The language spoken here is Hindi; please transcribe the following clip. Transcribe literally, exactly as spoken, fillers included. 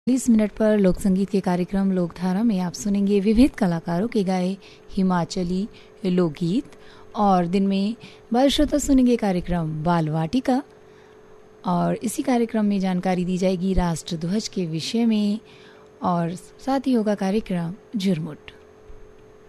बीस मिनट पर लोक संगीत के कार्यक्रम लोकधारा में आप सुनेंगे विविध कलाकारों के गाए हिमाचली लोकगीत। और दिन में बाल श्रोता सुनेंगे कार्यक्रम बाल वाटिका। और इसी कार्यक्रम में जानकारी दी जाएगी राष्ट्र ध्वज के विषय में और साथ ही होगा कार्यक्रम झुरमुट।